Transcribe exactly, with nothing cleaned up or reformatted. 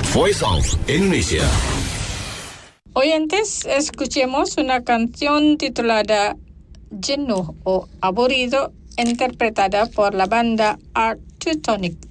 Voice of Indonesia. Oyentes, escuchemos una canción titulada Jenuh o Aburrido, interpretada por la banda Art Teutonic.